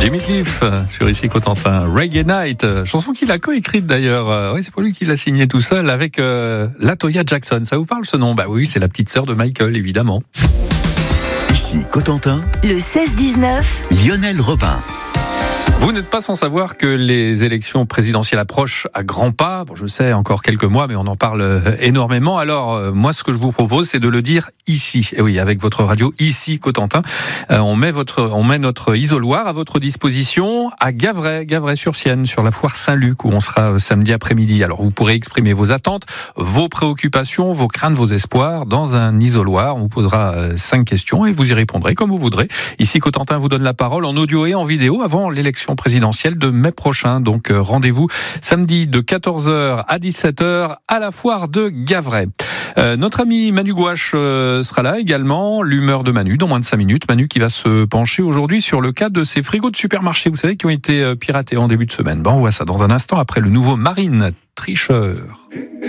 Jimmy Cliff sur Ici Cotentin, Reggae Night, chanson qu'il a coécrite d'ailleurs. Oui, c'est pas lui qui l'a signé tout seul avec Latoya Jackson. Ça vous parle ce nom? Bah oui, c'est la petite sœur de Michael, évidemment. Ici Cotentin, le 16-19, Lionel Robin. Vous n'êtes pas sans savoir que les élections présidentielles approchent à grands pas. Bon, je sais, encore quelques mois, mais on en parle énormément. Alors, moi, ce que je vous propose, c'est de le dire ici. Et oui, avec votre radio Ici Cotentin, on met notre isoloir à votre disposition à Gavray-sur-Sienne, sur la foire Saint-Luc, où on sera samedi après-midi. Alors, vous pourrez exprimer vos attentes, vos préoccupations, vos craintes, vos espoirs dans un isoloir. On vous posera 5 questions et vous y répondrez comme vous voudrez. Ici Cotentin vous donne la parole en audio et en vidéo avant l'élection présidentielle de mai prochain. Donc rendez-vous samedi de 14h à 17h à la foire de Gavray. Notre ami Manu Gouache sera là également. L'humeur de Manu dans moins de 5 minutes. Manu qui va se pencher aujourd'hui sur le cas de ces frigos de supermarché, vous savez, qui ont été piratés en début de semaine. Bon, on voit ça dans un instant après le nouveau Marine Tricheur.